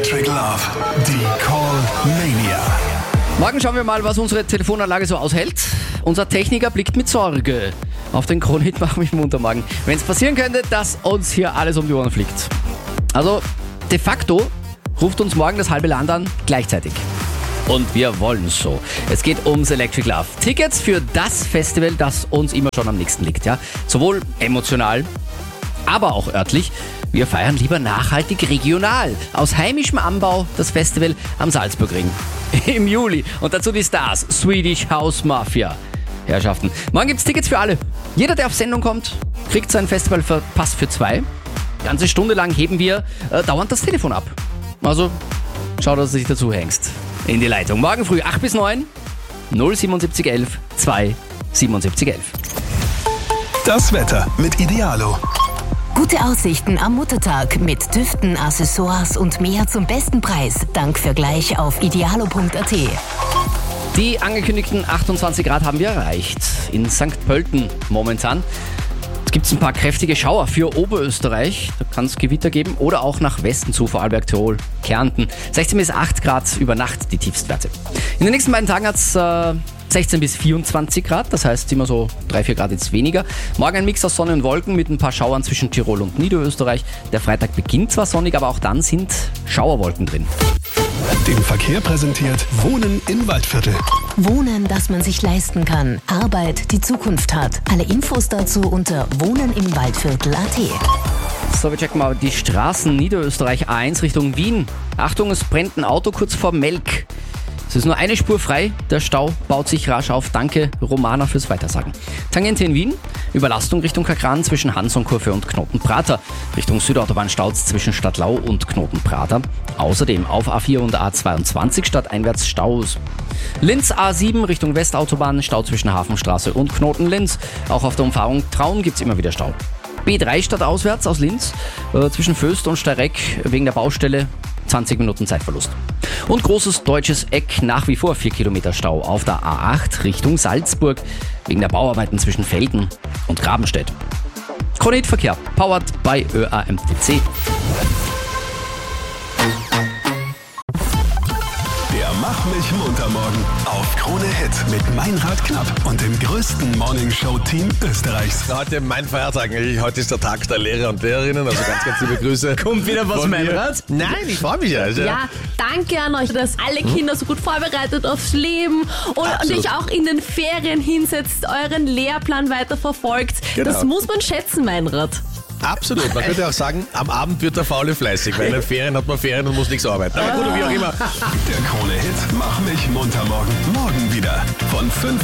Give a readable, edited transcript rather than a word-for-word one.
Electric Love, die Call Mania. Morgen schauen wir mal, was unsere Telefonanlage so aushält. Unser Techniker blickt mit Sorge auf den Kronhit Mach mich munter morgen. Wenn es passieren könnte, dass uns hier alles um die Ohren fliegt. Also de facto ruft uns morgen das halbe Land an gleichzeitig. Und wir wollen so. Es geht ums Electric Love. Tickets für das Festival, das uns immer schon am nächsten liegt. Ja? Sowohl emotional, aber auch örtlich. Wir feiern lieber nachhaltig regional. Aus heimischem Anbau das Festival am Salzburgring im Juli. Und dazu die Stars, Swedish House Mafia. Herrschaften. Morgen gibt's Tickets für alle. Jeder, der auf Sendung kommt, kriegt seinen Festivalpass für 2. Ganze Stunde lang heben wir dauernd das Telefon ab. Also, schau, dass du dich dazu hängst. In die Leitung. Morgen früh 8 bis 9, 07711 2 7711. Das Wetter mit Idealo. Gute Aussichten am Muttertag mit Düften, Accessoires und mehr zum besten Preis. Dank Vergleich auf idealo.at. Die angekündigten 28 Grad haben wir erreicht. In St. Pölten momentan. Es gibt ein paar kräftige Schauer für Oberösterreich. Da kann es Gewitter geben. Oder auch nach Westen zu, Vorarlberg, Tirol, Kärnten. 16 bis 8 Grad über Nacht die Tiefstwerte. In den nächsten beiden Tagen hat es 16 bis 24 Grad, das heißt immer so 3-4 Grad jetzt weniger. Morgen ein Mix aus Sonne und Wolken mit ein paar Schauern zwischen Tirol und Niederösterreich. Der Freitag beginnt zwar sonnig, aber auch dann sind Schauerwolken drin. Den Verkehr präsentiert Wohnen im Waldviertel. Wohnen, das man sich leisten kann. Arbeit, die Zukunft hat. Alle Infos dazu unter wohnenimwaldviertel.at. So, wir checken mal die Straßen Niederösterreich A1 Richtung Wien. Achtung, es brennt ein Auto kurz vor Melk. Es ist nur eine Spur frei, der Stau baut sich rasch auf. Danke, Romana, fürs Weitersagen. Tangente in Wien, Überlastung Richtung Kakran zwischen Hansonkurve und Knotenprater. Richtung Südautobahn Staus zwischen Stadtlau und Knotenprater. Außerdem auf A4 und A22 stadteinwärts Staus. Linz A7 Richtung Westautobahn, Stau zwischen Hafenstraße und Knoten-Linz. Auch auf der Umfahrung Traun gibt es immer wieder Stau. B3 stadtauswärts aus Linz, zwischen Föst und Steyreck wegen der Baustelle 20 Minuten Zeitverlust. Und großes deutsches Eck, nach wie vor 4 Kilometer Stau auf der A8 Richtung Salzburg wegen der Bauarbeiten zwischen Velden und Grabenstedt. Kronetverkehr, powered by ÖAMTC. Der Mach mich munter morgen auf Krone Hit mit Meinrad Knapp und dem größten Morningshow-Team Österreichs. Heute mein Feiertag. Heute ist der Tag der Lehrer und Lehrerinnen, also ganz, ganz liebe Grüße. Kommt wieder was, Meinrad? Nein, ich freue mich ja. Also, Ja, danke an euch, dass alle Kinder so gut vorbereitet aufs Leben und euch auch in den Ferien hinsetzt, euren Lehrplan weiter verfolgt. Genau. Das muss man schätzen, Meinrad. Absolut. Man könnte auch sagen, am Abend wird der Faule fleißig, weil in den Ferien hat man Ferien und muss nichts arbeiten. Aber gut, wie auch immer. Der Krone Hit Mach mich munter morgen. Morgen wieder von 5